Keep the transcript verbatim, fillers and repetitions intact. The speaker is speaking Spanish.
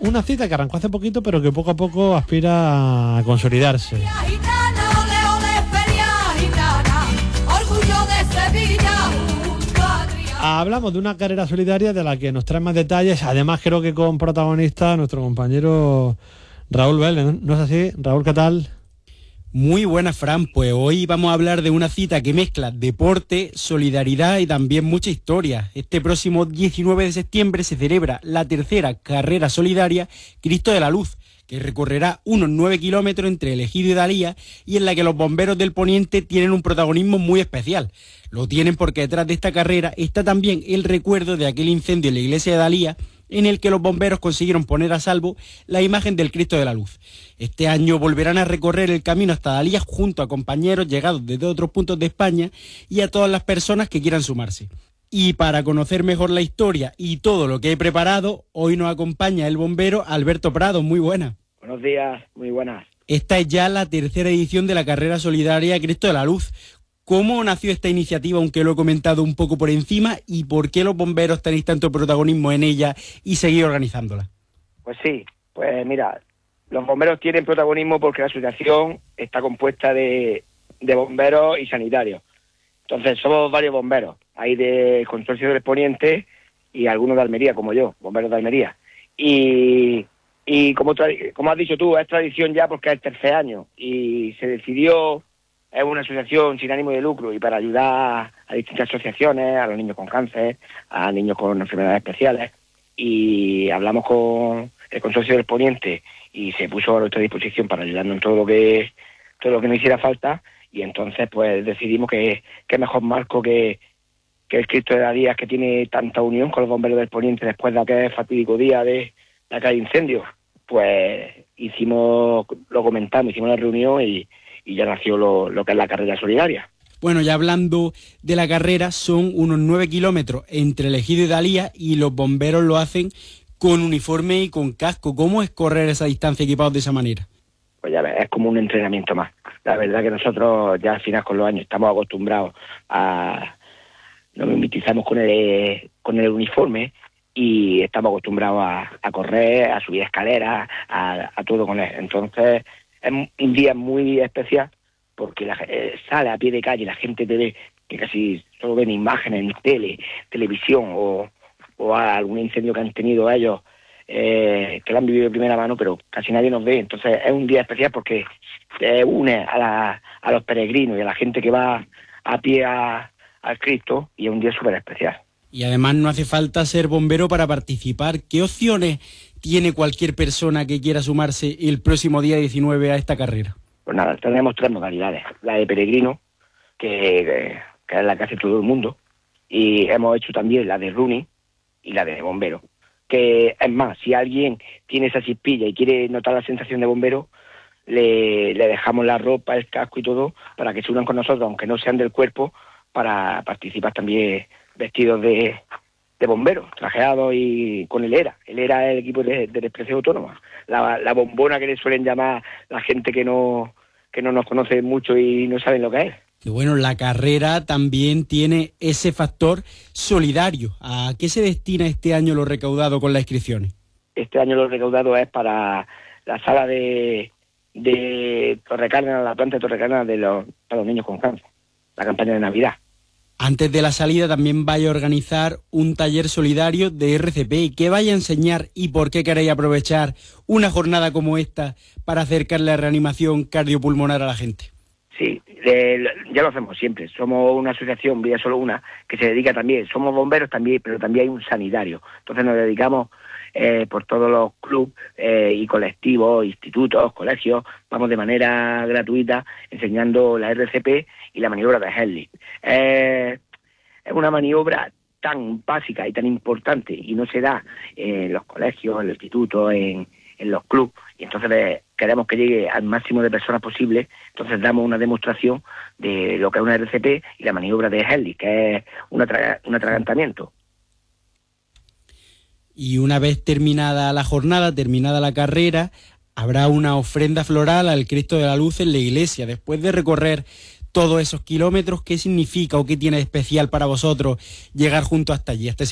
una cita que arrancó hace poquito, pero que poco a poco aspira a consolidarse. Hablamos de una carrera solidaria de la que nos trae más detalles, además creo que con protagonista nuestro compañero Raúl Vélez, ¿no es así? Raúl, ¿qué tal? Muy buenas, Fran. Pues hoy vamos a hablar de una cita que mezcla deporte, solidaridad y también mucha historia. Este próximo diecinueve de septiembre se celebra la tercera carrera solidaria Cristo de la Luz, que recorrerá unos nueve kilómetros entre El Ejido y Dalía y en la que los bomberos del Poniente tienen un protagonismo muy especial. Lo tienen porque detrás de esta carrera está también el recuerdo de aquel incendio en la iglesia de Dalía, en el que los bomberos consiguieron poner a salvo la imagen del Cristo de la Luz. Este año volverán a recorrer el camino hasta Dalía junto a compañeros llegados desde otros puntos de España y a todas las personas que quieran sumarse. Y para conocer mejor la historia y todo lo que he preparado, hoy nos acompaña el bombero Alberto Prado. Muy buena. Buenos días, muy buenas. Esta es ya la tercera edición de la carrera solidaria Cristo de la Luz. ¿Cómo nació esta iniciativa, aunque lo he comentado un poco por encima, y por qué los bomberos tenéis tanto protagonismo en ella y seguís organizándola? Pues sí, pues mira, los bomberos tienen protagonismo porque la asociación está compuesta de, de bomberos y sanitarios. Entonces somos varios bomberos, hay del Consorcio del Poniente y algunos de Almería, como yo, bomberos de Almería. Y, y como, tra- como has dicho tú, es tradición ya porque es el tercer año y se decidió... Es una asociación sin ánimo de lucro y para ayudar a distintas asociaciones, a los niños con cáncer, a niños con enfermedades especiales. Y hablamos con el Consorcio del Poniente y se puso a nuestra disposición para ayudarnos en todo lo que todo lo que nos hiciera falta. Y entonces pues decidimos que, que mejor marco que, que el Cristo de Dalía, que tiene tanta unión con los bomberos del Poniente después de aquel fatídico día de, de aquel incendio. Pues hicimos, lo comentamos, hicimos la reunión y... y ya nació lo, lo que es la carrera solidaria. Bueno, ya hablando de la carrera, son unos nueve kilómetros entre El Ejido y Dalía y los bomberos lo hacen con uniforme y con casco. ¿Cómo es correr esa distancia equipados de esa manera? Pues ya ves, es como un entrenamiento más. La verdad que nosotros ya al final con los años estamos acostumbrados a... nos mimetizamos con el, con el uniforme y estamos acostumbrados a, a correr, a subir escaleras, a, a todo con él. Entonces... es un día muy especial porque la, eh, sale a pie de calle, la gente te ve, que casi solo ven imágenes en tele, televisión o, o algún incendio que han tenido ellos, eh, que lo han vivido de primera mano, pero casi nadie nos ve. Entonces es un día especial porque te une a, la, a los peregrinos y a la gente que va a pie a, al Cristo y es un día súper especial. Y además no hace falta ser bombero para participar. ¿Qué opciones tiene cualquier persona que quiera sumarse el próximo día diecinueve a esta carrera? Pues nada, tenemos tres modalidades. La de peregrino, que, que es la que hace todo el mundo, y hemos hecho también la de running y la de bombero. Que es más, si alguien tiene esa chispilla y quiere notar la sensación de bombero, le, le dejamos la ropa, el casco y todo, para que se unan con nosotros, aunque no sean del cuerpo, para participar también vestidos de... de bomberos, trajeados y con el ERA. El ERA es el equipo de, de expresión autónoma. La, la bombona que le suelen llamar la gente que no que no nos conoce mucho y no saben lo que es. Y bueno, la carrera también tiene ese factor solidario. ¿A qué se destina este año lo recaudado con las inscripciones? Este año lo recaudado es para la sala de, de Torrecárdenas, la planta de Torrecárdenas de los, para los niños con cáncer, la campaña de Navidad. Antes de la salida también vaya a organizar un taller solidario de R C P. ¿Qué vaya a enseñar y por qué queréis aprovechar una jornada como esta para acercar la reanimación cardiopulmonar a la gente? Sí, eh, ya lo hacemos siempre. Somos una asociación, Vida Solo Una, que se dedica también, somos bomberos también, pero también hay un sanitario. Entonces nos dedicamos eh, por todos los clubes eh, y colectivos, institutos, colegios, vamos de manera gratuita enseñando la R C P y la maniobra de Headlift. Eh, es una maniobra tan básica y tan importante y no se da en los colegios, en los institutos, en, en los clubes, y entonces eh, queremos que llegue al máximo de personas posible. Entonces damos una demostración de lo que es una R C P y la maniobra de Headlift, que es un, atra- un atragantamiento. Y una vez terminada la jornada, terminada la carrera, habrá una ofrenda floral al Cristo de la Luz en la iglesia. Después de recorrer todos esos kilómetros, ¿qué significa o qué tiene de especial para vosotros llegar junto hasta allí? Hasta